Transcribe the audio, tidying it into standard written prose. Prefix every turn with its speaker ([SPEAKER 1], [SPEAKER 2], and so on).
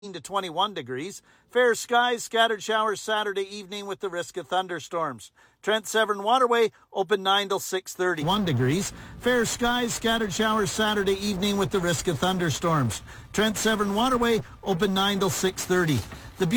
[SPEAKER 1] to 21 degrees. Fair skies, scattered showers Saturday evening with the risk of thunderstorms. Trent Severn Waterway open 9 till 6:30. 1 degrees. Fair skies, scattered showers Saturday evening with the risk of thunderstorms. Trent Severn Waterway open 9 till 6:30. The